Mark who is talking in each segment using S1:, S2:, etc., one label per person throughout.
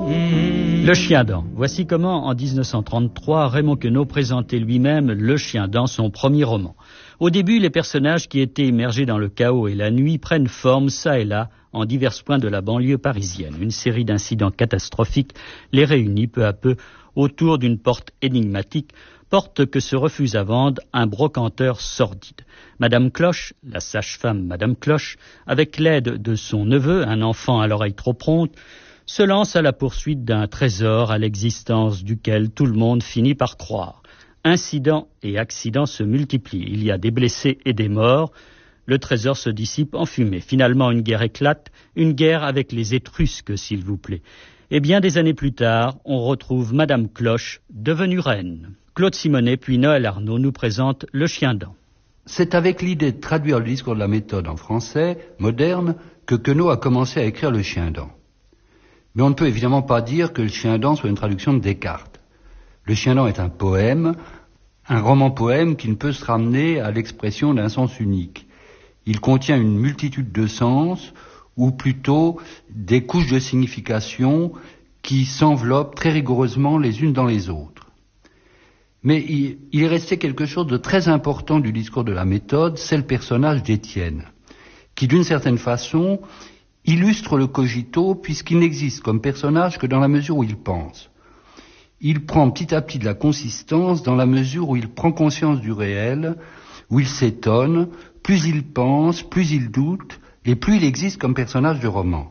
S1: Le chien-dent. Voici comment, en 1933, Raymond Queneau présentait lui-même Le chien-dent, son premier roman. Au début, les personnages qui étaient immergés dans le chaos et la nuit prennent forme, ça et là, en divers points de la banlieue parisienne. Une série d'incidents catastrophiques les réunit peu à peu autour d'une porte énigmatique, porte que se refuse à vendre un brocanteur sordide. Madame Cloche, la sage-femme Madame Cloche, avec l'aide de son neveu, un enfant à l'oreille trop prompte, se lance à la poursuite d'un trésor à l'existence duquel tout le monde finit par croire. Incidents et accidents se multiplient. Il y a des blessés et des morts. Le trésor se dissipe en fumée. Finalement, une guerre éclate, une guerre avec les Étrusques, s'il vous plaît. Et bien des années plus tard, on retrouve Madame Cloche, devenue reine. Claude Simonet puis Noël Arnaud nous présentent Le chien-dent.
S2: C'est avec l'idée de traduire le discours de la méthode en français moderne que Queneau a commencé à écrire Le chien-dent. Mais on ne peut évidemment pas dire que Le chien-dent soit une traduction de Descartes. Le chien-dent est un poème, un roman-poème qui ne peut se ramener à l'expression d'un sens unique. Il contient une multitude de sens, ou plutôt des couches de signification qui s'enveloppent très rigoureusement les unes dans les autres. Mais il est resté quelque chose de très important du discours de la méthode, c'est le personnage d'Étienne, qui d'une certaine façon illustre le cogito puisqu'il n'existe comme personnage que dans la mesure où il pense. Il prend petit à petit de la consistance dans la mesure où il prend conscience du réel, où il s'étonne, plus il pense, plus il doute, et plus il existe comme personnage de roman.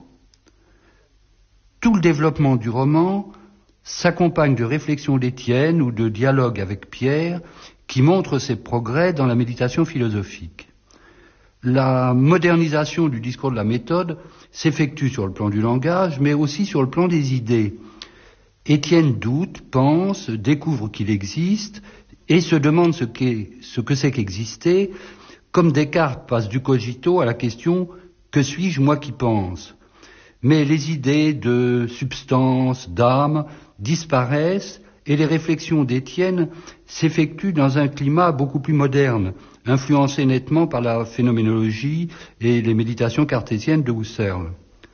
S2: Tout le développement du roman s'accompagne de réflexions d'Étienne ou de dialogues avec Pierre qui montrent ses progrès dans la méditation philosophique. La modernisation du discours de la méthode s'effectue sur le plan du langage, mais aussi sur le plan des idées. Étienne doute, pense, découvre qu'il existe et se demande ce que c'est qu'exister, comme Descartes passe du cogito à la question « Que suis-je, moi qui pense ?» Mais les idées de substance, d'âme disparaissent et les réflexions d'Étienne s'effectuent dans un climat beaucoup plus moderne, influencé nettement par la phénoménologie et les méditations cartésiennes de Husserl.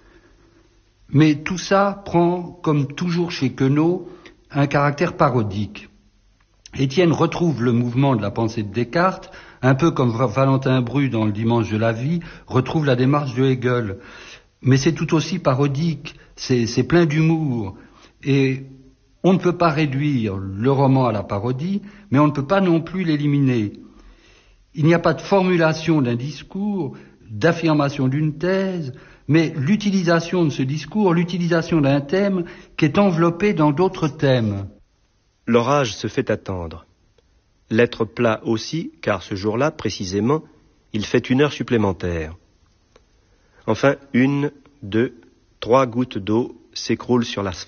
S2: Mais tout ça prend, comme toujours chez Queneau, un caractère parodique. Étienne retrouve le mouvement de la pensée de Descartes, un peu comme Valentin Bru dans Le Dimanche de la vie retrouve la démarche de Hegel. Mais c'est tout aussi parodique, c'est plein d'humour. Et on ne peut pas réduire le roman à la parodie, mais on ne peut pas non plus l'éliminer. Il n'y a pas de formulation d'un discours, d'affirmation d'une thèse, mais l'utilisation de ce discours, l'utilisation d'un thème qui est enveloppé dans d'autres thèmes.
S3: L'orage se fait attendre. L'être plat aussi, car ce jour-là, précisément, il fait 1 heure supplémentaire. Enfin, 1, 2, 3 gouttes d'eau s'écroulent sur l'asphalte.